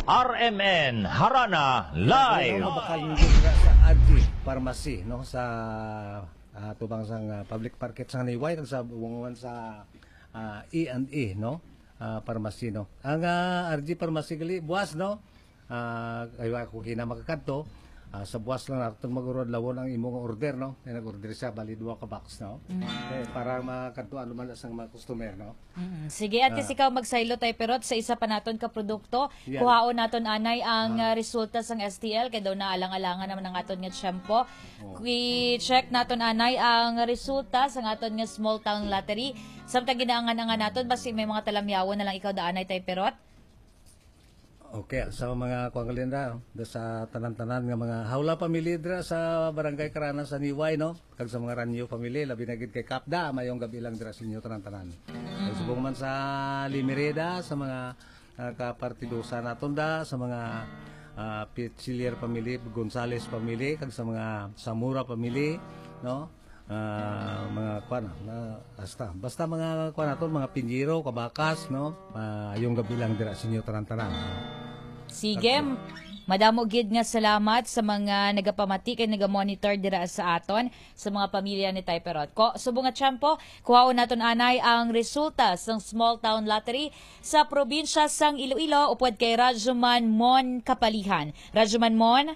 RMN Harana Live. Bakal sa RG Pharmacy no sa tubang sang public market sang Niway kag sa bunguan sa E&E no pharmacy no. Ang RG Pharmacy gali buwas no. Ayo ako kina makakadto sa buwas lang nato magurod lawon ang imong order no. Kaya nag-order siya bali 2 ka box no. Para makadtuan naman sang mga customer no. Sige, at ikaw magsaylo tayo perot sa isa pa naton ka produkto. Kuhaon naton anay ang resulta sang STL kay daw naalang-alangan naman ang aton nga shampoo. I-check naton anay ang resulta sang aton nga small town lottery. Samtang ginaangan-angan naton basi may mga talamyawon na lang ikaw daanay tayo perot. Okay, sa mga kuanggalinda sa tanan-tanan nga mga hawla pamilya dira sa barangay Karana sa Niway no, kag sa mga Ranyo family labi na gid kay Kapda mayong gabi lang dira sa inyo tanan-tanan. Kag subong man sa Limereda sa mga kapartidosa naton da sa mga Pichilier family, Gonzales family kag sa mga Samura family no. Mga kuan basta mga kuan naton mga Pinjiro, Kabakas no, yung gabi lang dira sa inyo tanan-tanan. Sige, madamo gid nga salamat sa mga nagapamati kay nagamonitor dira sa aton sa mga pamilya ni Tayperot. Subong nga tiyempo, kuhaon naton anay ang resulta sang small town lottery sa probinsya sang Iloilo upod kay Rajuman Mon Kapalihan. Rajuman Mon?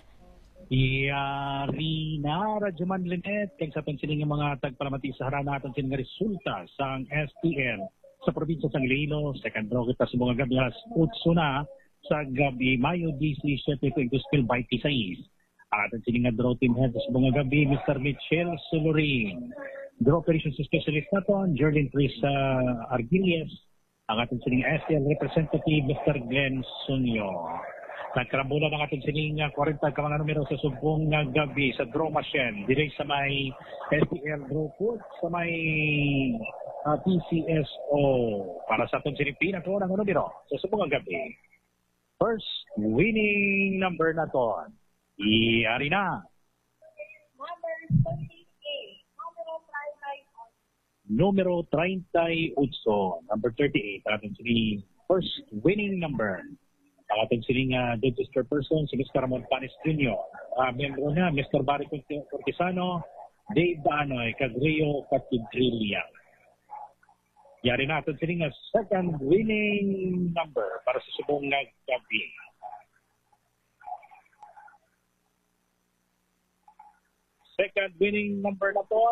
Rina Rajuman Linet, kaya sa pansining ng mga tagpalamati sa harana natin sining resulta sang STL sa probinsya sang Iloilo. Second draw kita sa mga gabi alas 8 na sa gabi Mayo 17 ito spill by Tisais. Atin sining nga draw team head sa mga gabi Mr. Michelle Solorin. Draw operations specialist naton Jerlyn Tris Argilies. Ang atin sining STL representative Mr. Glenn Sunyo. Nagkarambulan ng ating sining 40 ka mga numero sa subong gabi sa draw machine. Dire sa may STL draw food, sa may PCSO. Para sa ating sining pinato ng numero sa subong gabi. First winning number na to. Iyari na. Numero 38. Number 38. Ating sining first winning number. Ang ating siling registered person, si Mr. Ramon Panis Jr. Membro na, Mr. Barry Cortisano, Dave Daanoy, Cadrillo Catidrilia. Yari na ating siling second winning number para sa subong gabi. Second winning number na to.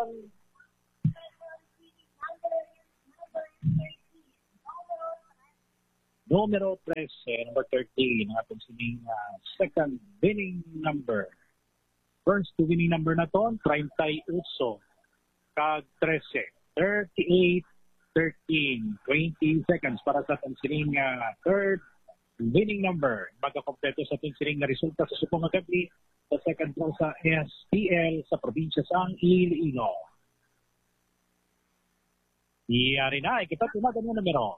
Numero 13, number 13, ang ating sining second winning number. First winning number na to, 38, kag 13, 38, 13, 20 seconds para sa ating sining third winning number. Magkakompleto sa ating sining na resulta sa supong gabi sa second draw sa STL sa probinsya sang Iloilo. Iyari na, kita tumagan ng numero.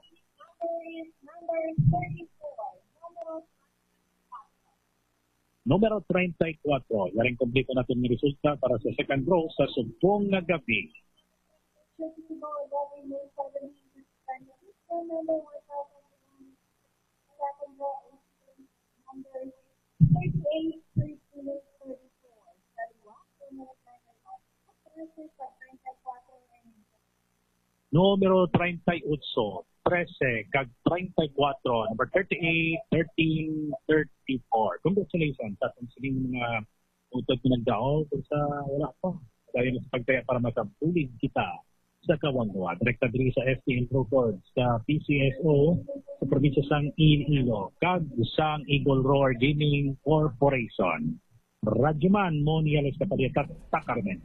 Numero 34. Yaring kompleto natin yung resulta para sa second draw sa subong na gabi. Numero 38. 13, kag 34, number 38, 13, 34. Congratulations sa atong sining mga utod pinagdao kung sa wala pa. Dahil sa pagtaya para makabulig kita sa Kawanggawa. Direkta diri sa STL Records sa PCSO sa probinsya sang Iloilo. Kag sang Eagle Roar Gaming Corporation. Rajuman Moniales Kapalitat Takarmen.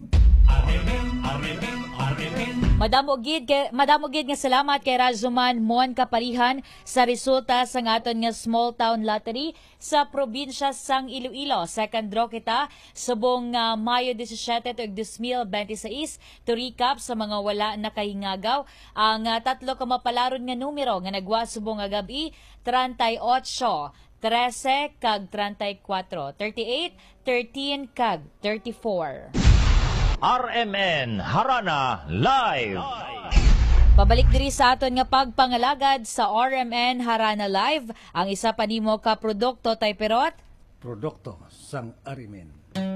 Madamo gid nga salamat kay Rajuman Mon Kapalihan sa resulta sa aton nga small town lottery sa probinsya sang Iloilo. Second draw kita subong Mayo 17 ug 2026 to recap sa mga wala nakahingagaw. Ang tatlo ka mapalaron nga numero nga nagwa subong nga gabi 38, 13 kag 34, 38, 13 kag 34. RMN Harana Live. Pabalik diri sa aton nga pagpangalagad sa RMN Harana Live, ang isa pa nimo ka produkto tay perot. Produkto sang Arimen.